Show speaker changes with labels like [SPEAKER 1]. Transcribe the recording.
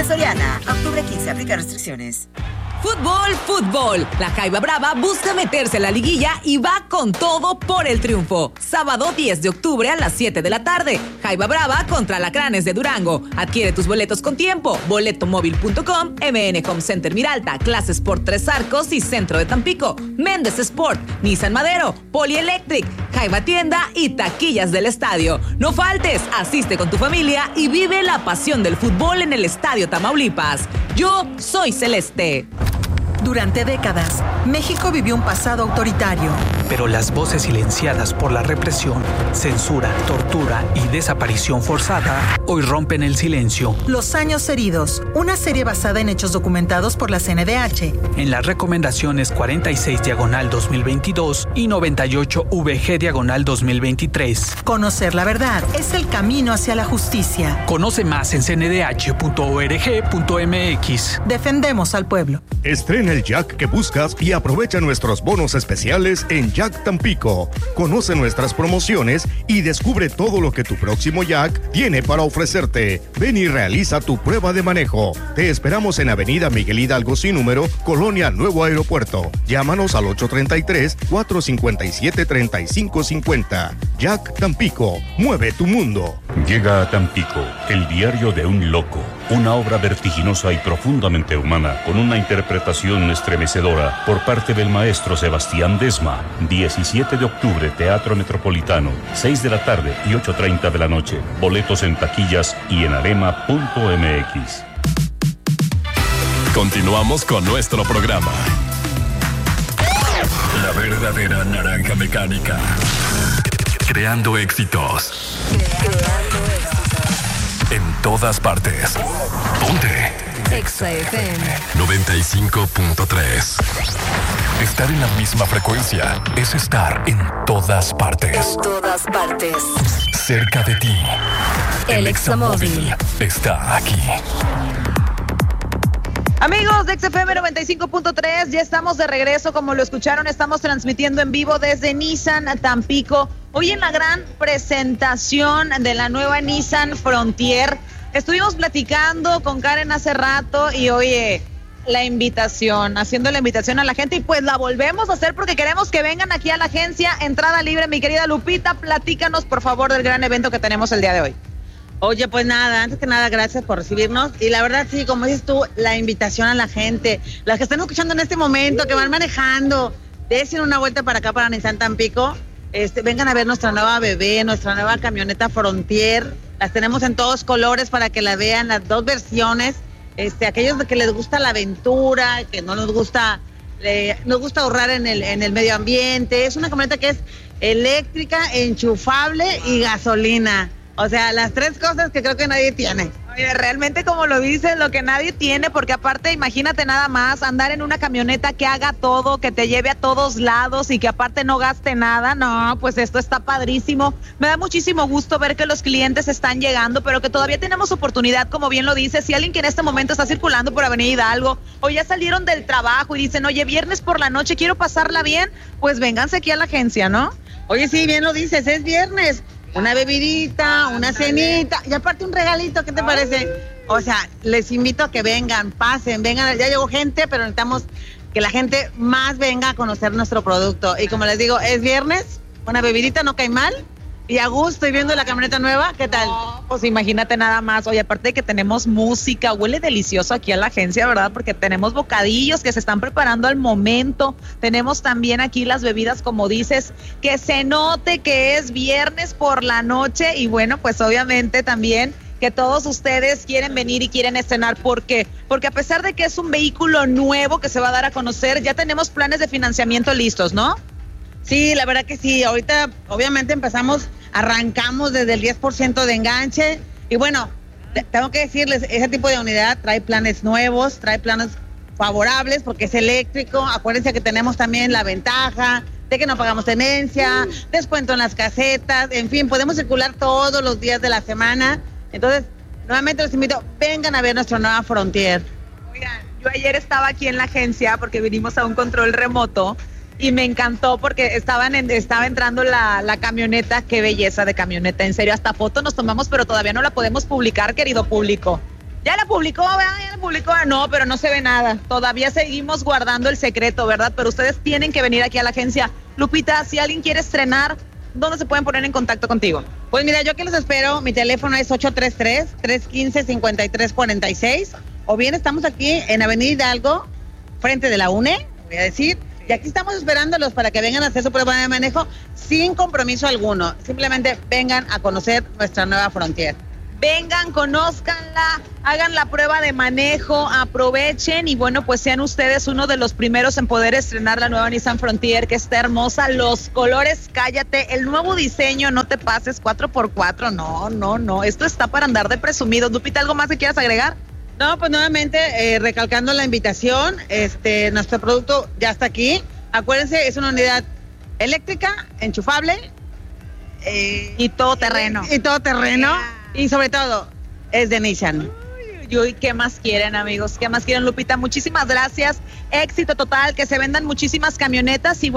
[SPEAKER 1] de Soriana. A octubre 15, aplica restricciones.
[SPEAKER 2] Fútbol, fútbol. La Jaiba Brava busca meterse a la liguilla y va con todo por el triunfo. Sábado 10 de octubre a las 7 de la tarde. Jaiba Brava contra Alacranes de Durango. Adquiere tus boletos con tiempo. Boletomóvil.com, MN Home Center Miralta, Clases por Tres Arcos y Centro de Tampico. Méndez Sport, Nissan Madero, Polielectric, Jaiba Tienda y taquillas del estadio. No faltes, asiste con tu familia y vive la pasión del fútbol en el Estadio Tamaulipas. Yo soy Celeste.
[SPEAKER 3] Durante décadas, México vivió un pasado autoritario.
[SPEAKER 4] Pero las voces silenciadas por la represión, censura, tortura y desaparición forzada hoy rompen el silencio.
[SPEAKER 3] Los años heridos, una serie basada en hechos documentados por la CNDH.
[SPEAKER 4] En las recomendaciones 46/2022 y 98/VG/2023.
[SPEAKER 3] Conocer la verdad es el camino hacia la justicia.
[SPEAKER 4] Conoce más en cndh.org.mx.
[SPEAKER 3] Defendemos al pueblo.
[SPEAKER 5] Estrena el Jack que buscas y aprovecha nuestros bonos especiales en Jack Tampico. Conoce nuestras promociones y descubre todo lo que tu próximo Jack tiene para ofrecerte. Ven y realiza tu prueba de manejo. Te esperamos en Avenida Miguel Hidalgo sin número, Colonia Nuevo Aeropuerto. Llámanos al 833-457-3550. Jack Tampico, mueve tu mundo.
[SPEAKER 6] Llega a Tampico, el diario de un loco, una obra vertiginosa y profundamente humana, con una interpretación estremecedora por parte del maestro Sebastián Desma. 17 de octubre, Teatro Metropolitano, 6 de la tarde y 8:30 de la noche. Boletos en taquillas y en arema.mx.
[SPEAKER 7] Continuamos con nuestro programa. La verdadera naranja mecánica. Creando éxitos. En todas partes. Ponte.
[SPEAKER 8] Exa FM
[SPEAKER 7] 95.3. Estar en la misma frecuencia es estar en todas partes.
[SPEAKER 8] En todas partes.
[SPEAKER 7] Cerca de ti.
[SPEAKER 8] El Examóvil
[SPEAKER 7] está aquí.
[SPEAKER 2] Amigos de XFM 95.3, ya estamos de regreso. Como lo escucharon, estamos transmitiendo en vivo desde Nissan Tampico. Hoy en la gran presentación de la nueva Nissan Frontier. Estuvimos platicando con Karen hace rato y oye, haciendo la invitación a la gente, y pues la volvemos a hacer porque queremos que vengan aquí a la agencia. Entrada libre, mi querida Lupita, platícanos por favor del gran evento que tenemos el día de hoy.
[SPEAKER 9] Oye, pues nada, antes que nada, gracias por recibirnos. Y la verdad, sí, como dices tú, la invitación a la gente, las que están escuchando en este momento, que van manejando, desen una vuelta para acá, para Nissan Tampico. Vengan a ver nuestra nueva bebé, nuestra nueva camioneta Frontier. Las tenemos en todos colores para que la vean, las dos versiones. Aquellos que les gusta la aventura, que no nos gusta ahorrar en el medio ambiente. Es una camioneta que es eléctrica, enchufable y gasolina. O sea, las tres cosas que creo que nadie tiene.
[SPEAKER 2] Oye, realmente como lo dicen, lo que nadie tiene, porque aparte imagínate nada más andar en una camioneta que haga todo, que te lleve a todos lados y que aparte no gaste nada. No, pues esto está padrísimo. Me da muchísimo gusto ver que los clientes están llegando, pero que todavía tenemos oportunidad, como bien lo dice. Si alguien que en este momento está circulando por Avenida Hidalgo o ya salieron del trabajo y dicen, oye, viernes por la noche quiero pasarla bien, pues vénganse aquí a la agencia, ¿no?
[SPEAKER 9] Oye, sí, bien lo dices, es viernes. Una bebidita, una cenita y aparte un regalito, ¿qué te parece? O sea, les invito a que vengan, pasen, vengan, ya llegó gente, pero necesitamos que la gente más venga a conocer nuestro producto. Y como les digo, es viernes, una bebidita no cae mal y a gusto, y viendo la camioneta nueva, ¿qué tal?
[SPEAKER 2] No, pues imagínate nada más. Oye, aparte de que tenemos música, huele delicioso aquí a la agencia, ¿verdad? Porque tenemos bocadillos que se están preparando al momento. Tenemos también aquí las bebidas, como dices, que se note que es viernes por la noche. Y bueno, pues obviamente también que todos ustedes quieren venir y quieren estrenar. ¿Por qué? Porque a pesar de que es un vehículo nuevo que se va a dar a conocer, ya tenemos planes de financiamiento listos, ¿no?
[SPEAKER 9] Sí, la verdad que sí. Ahorita, obviamente, arrancamos desde el 10% de enganche. Y bueno, tengo que decirles, ese tipo de unidad trae planes nuevos, trae planes favorables porque es eléctrico. Acuérdense que tenemos también la ventaja de que no pagamos tenencia, descuento en las casetas, en fin, podemos circular todos los días de la semana. Entonces, nuevamente los invito, vengan a ver nuestra nueva Frontier.
[SPEAKER 2] Oigan, yo ayer estaba aquí en la agencia porque vinimos a un control remoto y me encantó porque estaba entrando la camioneta. Qué belleza de camioneta, en serio, hasta foto nos tomamos, pero todavía no la podemos publicar, querido público.
[SPEAKER 10] Ya la publicó, ¿verdad? Ya la publicó. No, pero no se ve nada. Todavía seguimos guardando el secreto, ¿verdad? Pero ustedes tienen que venir aquí a la agencia. Lupita, si alguien quiere estrenar, ¿dónde se pueden poner en contacto contigo?
[SPEAKER 9] Pues mira, yo aquí los espero. Mi teléfono es 833-315-5346. O bien estamos aquí en Avenida Hidalgo, frente de la UNE, voy a decir. Y aquí estamos esperándolos para que vengan a hacer su prueba de manejo sin compromiso alguno. Simplemente vengan a conocer nuestra nueva Frontier.
[SPEAKER 10] Vengan, conózcanla, hagan la prueba de manejo, aprovechen y bueno, pues sean ustedes uno de los primeros en poder estrenar la nueva Nissan Frontier, que está hermosa, los colores, cállate, el nuevo diseño, no te pases, 4x4, no, esto está para andar de presumido. Lupita, ¿algo más que quieras agregar?
[SPEAKER 9] No, pues nuevamente, recalcando la invitación, nuestro producto ya está aquí. Acuérdense, es una unidad eléctrica, enchufable.
[SPEAKER 10] Y todoterreno.
[SPEAKER 9] Y sobre todo, es de Nissan.
[SPEAKER 10] Uy, ¿qué más quieren, amigos? ¿Qué más quieren, Lupita? Muchísimas gracias. Éxito total, que se vendan muchísimas camionetas y